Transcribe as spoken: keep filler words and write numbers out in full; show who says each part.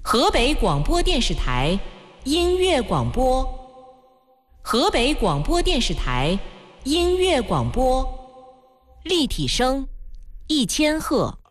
Speaker 1: 河北广播电视台音乐广播，河北广播电视台音乐广播，立体声一千赫。